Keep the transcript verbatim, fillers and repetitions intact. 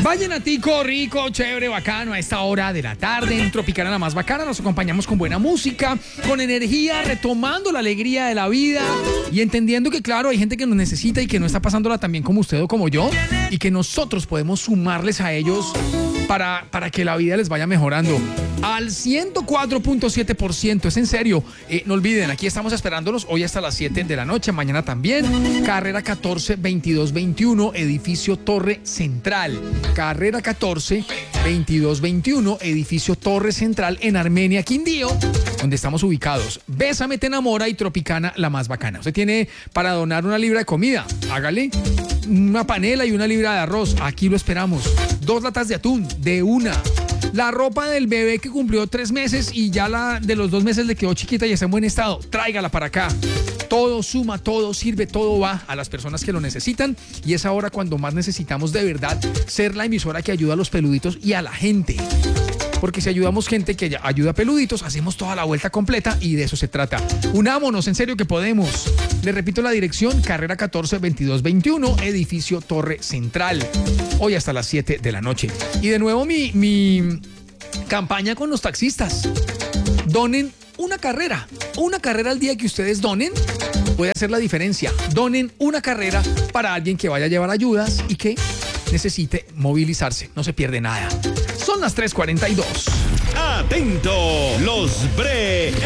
Vallenatico, rico, chévere, bacano a esta hora de la tarde en Tropicana la más bacana. Nos acompañamos con buena música, con energía, retomando la alegría de la vida y entendiendo que, claro, hay gente que nos necesita y que no está pasándola tan bien como usted o como yo, y que nosotros podemos sumarles a ellos para, para que la vida les vaya mejorando al ciento cuatro punto siete por ciento. Es en serio. Eh, no olviden, aquí estamos esperándolos hoy hasta las siete de la noche, mañana también. Carrera catorce, veintidós veintiuno, edificio Torre Central. Carrera catorce, veintidós veintiuno, edificio Torre Central en Armenia, Quindío, donde estamos ubicados. Bésame, te enamora y Tropicana la más bacana. Usted tiene para donar una libra de comida, hágale. Una panela y una libra de arroz, aquí lo esperamos. Dos latas de atún, de una. La ropa del bebé que cumplió tres meses y ya la de los dos meses le quedó chiquita y está en buen estado, tráigala para acá. Todo suma, todo sirve, todo va a las personas que lo necesitan, y es ahora cuando más necesitamos de verdad ser la emisora que ayuda a los peluditos y a la gente. Porque si ayudamos gente que ayuda a peluditos, hacemos toda la vuelta completa y de eso se trata. Unámonos, en serio que podemos. Les repito la dirección: Carrera catorce, veintidós veintiuno, edificio Torre Central. Hoy hasta las siete de la noche. Y de nuevo mi, mi campaña con los taxistas. Donen una carrera. Una carrera al día que ustedes donen puede hacer la diferencia. Donen una carrera para alguien que vaya a llevar ayudas y que necesite movilizarse. No se pierde nada. Son las tres cuarenta y dos. Atento, los bre